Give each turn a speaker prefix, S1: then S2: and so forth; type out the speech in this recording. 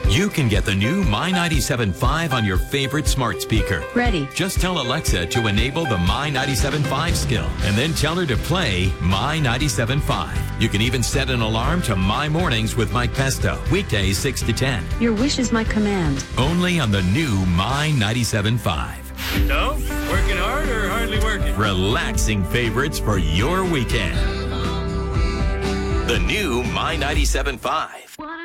S1: You can get the new My 97.5 on your favorite smart speaker.
S2: Ready.
S1: Just tell Alexa to enable the My 97.5 skill and then tell her to play My 97.5. You can even set an alarm to My Mornings with Mike Pesto, weekdays 6 to 10.
S2: Your wish is my command.
S1: Only on the new My 97.5.
S3: So, working hard or hardly working?
S1: Relaxing favorites for your weekend. The new My 97.5.